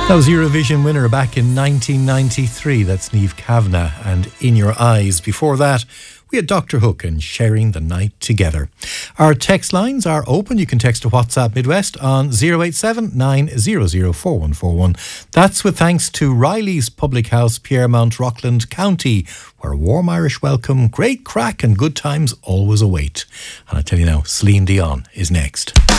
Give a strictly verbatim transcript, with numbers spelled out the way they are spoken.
That was Eurovision winner back in nineteen ninety-three. That's Niamh Kavanagh and In Your Eyes. Before that, we had Doctor Hook and Sharing the Night Together. Our text lines are open. You can text to WhatsApp Midwest on zero eight seven, nine hundred, four one four one. That's with thanks to Riley's Public House, Piermount, Rockland County, where a warm Irish welcome, great crack and good times always await. And I tell you now, Celine Dion is next.